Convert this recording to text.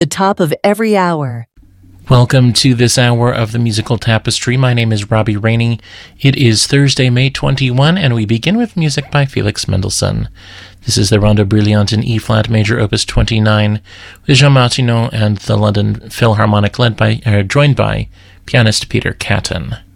The top of every hour. Welcome to this hour of the Musical Tapestry. My name is Robbie Rainey. It is Thursday, May 21, and we begin with music by Felix Mendelssohn. This is the Rondo Brilliant in E-flat major, opus 29, with Jean Martineau and the London Philharmonic joined by pianist Peter Catton.